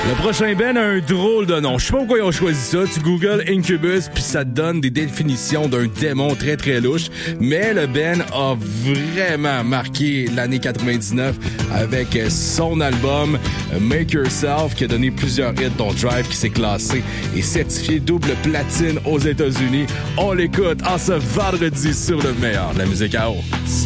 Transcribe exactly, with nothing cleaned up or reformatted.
Le prochain band a un drôle de nom. Je sais pas pourquoi ils ont choisi ça. Tu googles Incubus puis ça te donne des définitions d'un démon très très louche. Mais le band a vraiment marqué l'année quatre-vingt-dix-neuf avec son album Make Yourself qui a donné plusieurs hits dont Drive qui s'est classé et certifié double platine aux États-Unis. On l'écoute en ce vendredi sur le meilleur de la musique à eau.